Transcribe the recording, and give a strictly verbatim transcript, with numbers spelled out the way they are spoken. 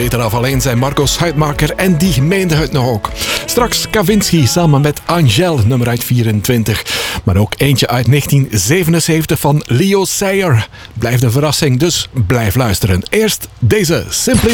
beter af alleen zijn Marco Schuitmaker en die meende het nog ook. Straks Kavinsky samen met Angel, nummer uit vierentwintig. Maar ook eentje uit negentien zevenenzeventig van Leo Sayer. Blijft een verrassing, dus blijf luisteren. Eerst deze Simply